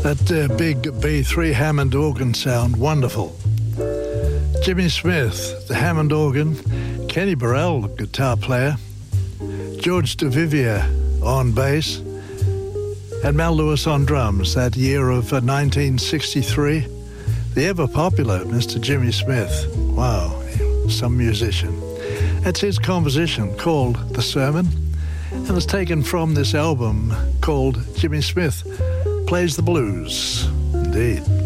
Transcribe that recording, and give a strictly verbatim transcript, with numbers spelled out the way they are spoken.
That uh, big B three Hammond organ sound, wonderful. Jimmy Smith, the Hammond organ, Kenny Burrell, guitar player, George DeVivier on bass, and Mel Lewis on drums. That year of uh, nineteen sixty-three, the ever-popular Mister Jimmy Smith. Wow, some musician. It's his composition called The Sermon, and it's taken from this album called Jimmy Smith Plays the Blues. Indeed.